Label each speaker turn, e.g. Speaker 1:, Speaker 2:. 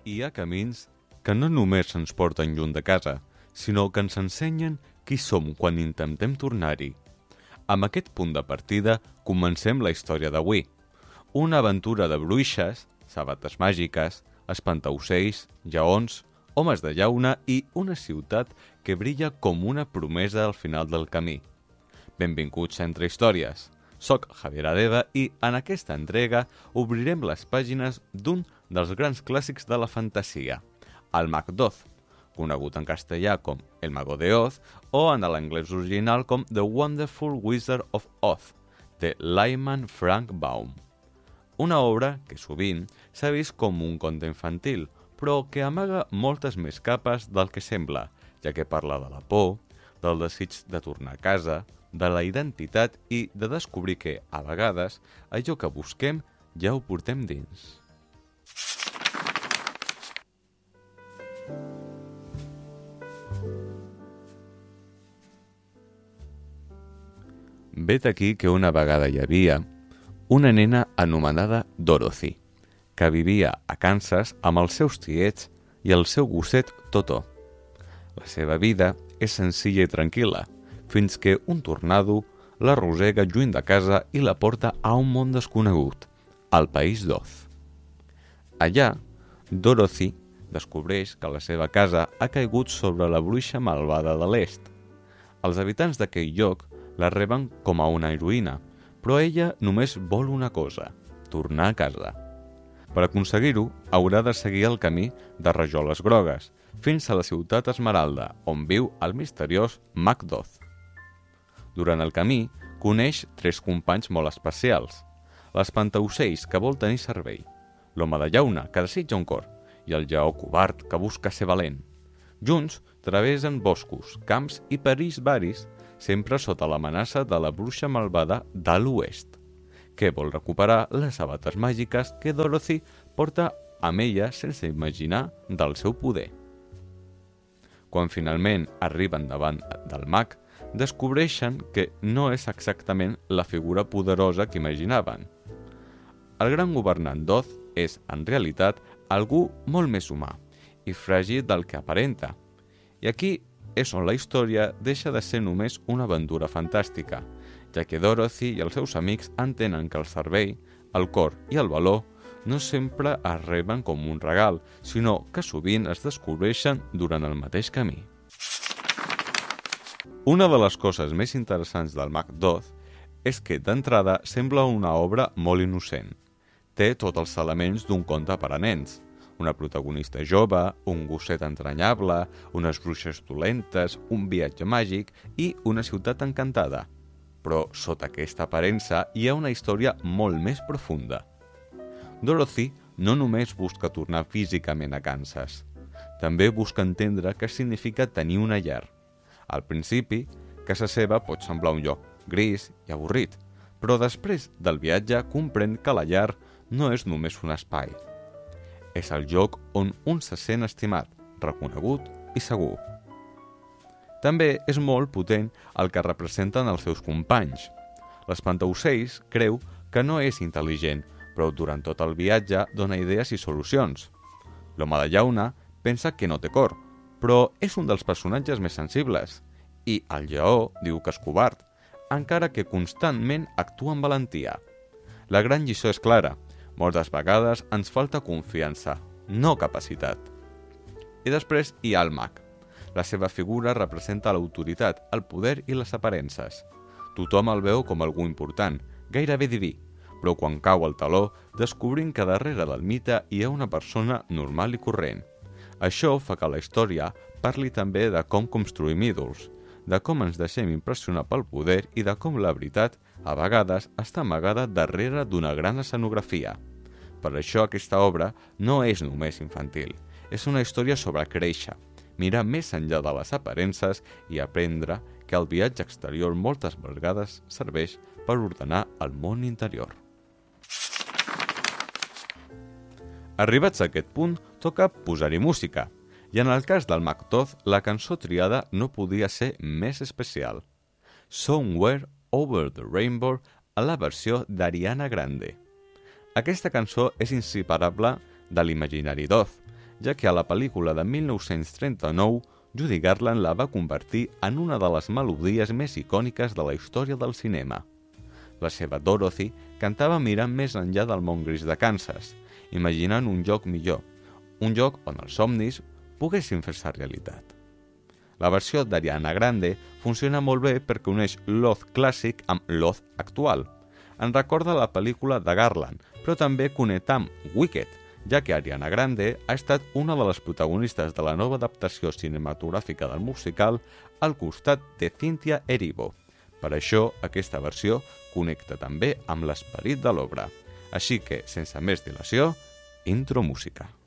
Speaker 1: Hi ha camins que no només ens porten lluny de casa, sinó que ens ensenyen qui som quan intentem tornar-hi. Amb aquest punt de partida comencem la història d'avui. Una aventura de bruixes, sabates màgiques, espantaocells, lleons, homes de llauna i una ciutat que brilla com una promesa al final del camí. Benvinguts a Entre Històries. Soc Javier Adeba i en aquesta entrega obrirem les pàgines d'un dels grans clàssics de la fantasia, el Mag d'Oz, conegut en castellà com El Mago de Oz o en l'anglès original com The Wonderful Wizard of Oz, de Lyman Frank Baum. Una obra que sovint s'ha vist com un conte infantil, però que amaga moltes més capes del que sembla, ja que parla de la por, del desig de tornar a casa, de la identitat i de descobrir que, a vegades, allò que busquem ja ho portem dins. Vet aquí que una vegada hi havia una nena anomenada Dorothy, que vivia a Kansas amb els seus tiets i el seu gosset Totó. La seva vida és senzilla i tranquil·la, fins que un tornado l'arrossega lluny de casa i la porta a un món desconegut, al país d'Oz. Allà, Dorothy descobreix que la seva casa ha caigut sobre la bruixa malvada de l'est. Els habitants d'aquell lloc la reben com a una heroïna, però ella només vol una cosa, tornar a casa. Per aconseguir-ho, haurà de seguir el camí de rajoles grogues, fins a la ciutat Esmeralda, on viu el misteriós Mag d'Oz. Durant el camí, coneix 3 companys molt especials: l'espantaocells, que vol tenir cervell, l'home de llauna, que desitja un cor, i el lleó covard, que busca ser valent. Junts, travessen boscos, camps i perills varis, sempre sota l'amenaça de la bruixa malvada de l'oest, que vol recuperar les sabates màgiques que Dorothy porta amb ella sense imaginar del seu poder. Quan finalment arriben davant del mag, descobreixen que no és exactament la figura poderosa que imaginaven. El gran governant d'Oz és, en realitat, algú molt més humà i fràgil del que aparenta. I aquí és on la història deixa de ser només una aventura fantàstica, ja que Dorothy i els seus amics entenen que el cervell, el cor i el valor no sempre es reben com un regal, sinó que sovint es descobreixen durant el mateix camí. Una de les coses més interessants del Mag d'Oz és que, d'entrada, sembla una obra molt innocent. Té tots els elements d'un conte per a nens: una protagonista jove, un gosset entranyable, unes bruixes dolentes, un viatge màgic i una ciutat encantada. Però sota aquesta aparença hi ha una història molt més profunda. Dorothy no només busca tornar físicament a Kansas, també busca entendre què significa tenir una llar. Al principi, casa seva pot semblar un lloc gris i avorrit, però després del viatge comprèn que la llar no és només un espai. És el lloc on un se sent estimat, reconegut i segur. També és molt potent el que representen els seus companys. L'espantaocells creu que no és intel·ligent, però durant tot el viatge dona idees i solucions. L'home de llauna pensa que no té cor, però és un dels personatges més sensibles. I el lleó diu que és covard, encara que constantment actua amb valentia. La gran lliçó és clara: moltes vegades ens falta confiança, no capacitat. I després hi ha el mag. La seva figura representa l'autoritat, el poder i les aparences. Tothom el veu com algú important, gairebé diví, però quan cau el taló descobrim que darrere del mite hi ha una persona normal i corrent. Això fa que la història parli també de com construïm ídols, de com ens deixem impressionar pel poder i de com la veritat, a vegades, està amagada darrere d'una gran escenografia. Per això aquesta obra no és només infantil, és una història sobre créixer, mirar més enllà de les aparences i aprendre que el viatge exterior moltes vegades serveix per ordenar el món interior. Arribats a aquest punt, toca posar-hi música, i en el cas del Mag d'Oz, la cançó triada no podia ser més especial. Somewhere Over the Rainbow, a la versió d'Ariana Grande. Aquesta cançó és inseparable de l'imaginari d'Oz, ja que a la pel·lícula de 1939 Judy Garland la va convertir en una de les melodies més icòniques de la història del cinema. La seva Dorothy cantava mirant més enllà del món gris de Kansas, imaginant un lloc millor, un lloc on els somnis poguessin fer-se realitat. La versió d'Ariana Grande funciona molt bé perquè uneix l'oz clàssic amb l'oz actual. En recorda la pel·lícula de Garland, però també connecta amb Wicked, ja que Ariana Grande ha estat una de les protagonistes de la nova adaptació cinematogràfica del musical al costat de Cynthia Erivo. Per això, aquesta versió connecta també amb l'esperit de l'obra. Així que, sense més dilació, intro música.